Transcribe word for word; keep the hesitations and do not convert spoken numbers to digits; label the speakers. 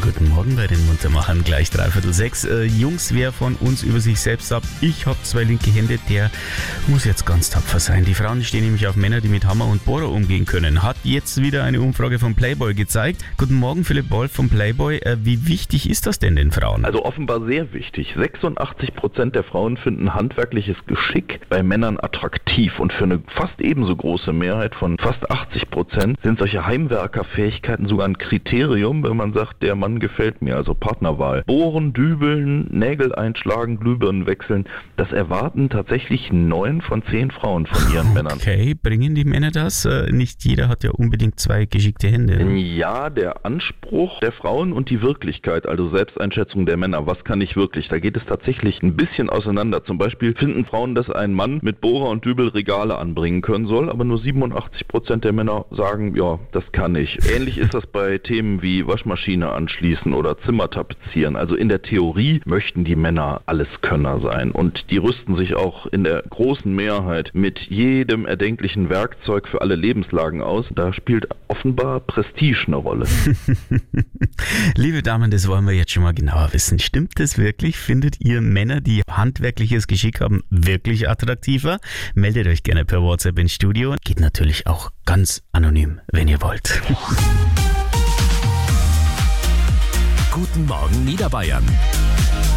Speaker 1: Guten Morgen bei den Muntermachern, gleich dreiviertel sechs. Äh, Jungs, wer von uns über sich selbst sagt, ich habe zwei linke Hände, der muss jetzt ganz tapfer sein. Die Frauen stehen nämlich auf Männer, die mit Hammer und Bohrer umgehen können. Hat jetzt wieder eine Umfrage von Playboy gezeigt. Guten Morgen, Philipp Wolf von Playboy. Äh, wie wichtig ist das denn den Frauen?
Speaker 2: Also offenbar sehr wichtig. sechsundachtzig Prozent der Frauen finden handwerkliches Geschick bei Männern attraktiv. Und für eine fast ebenso große Mehrheit von fast achtzig Prozent sind solche Heimwerkerfähigkeiten sogar ein Kriterium, wenn man sagt, der Mann gefällt mir, also Partnerwahl. Bohren, dübeln, Nägel einschlagen, Glühbirnen wechseln, das erwarten tatsächlich neun von zehn Frauen von ihren Männern.
Speaker 1: Okay, bringen die Männer das? Äh, nicht jeder hat ja unbedingt zwei geschickte Hände.
Speaker 2: Ja, der Anspruch der Frauen und die Wirklichkeit, also Selbsteinschätzung der Männer, was kann ich wirklich? Da geht es tatsächlich ein bisschen auseinander. Zum Beispiel finden Frauen, dass ein Mann mit Bohrer und Dübel Regale anbringen können soll, aber nur siebenundachtzig Prozent der Männer sagen, ja, das kann ich. Ähnlich ist das bei Themen wie Waschmaschine anschließen oder Zimmer tapezieren. Also in der Theorie möchten die Männer Alleskönner sein und die rüsten sich auch in der großen Mehrheit mit jedem erdenklichen Werkzeug für alle Lebenslagen aus. Da spielt offenbar Prestige eine Rolle.
Speaker 1: Liebe Damen, das wollen wir jetzt schon mal genauer wissen. Stimmt das wirklich? Findet ihr Männer, die handwerkliches Geschick haben, wirklich attraktiver? Meldet euch gerne per WhatsApp ins Studio. Geht natürlich auch ganz anonym, wenn ihr wollt.
Speaker 3: Guten Morgen Niederbayern.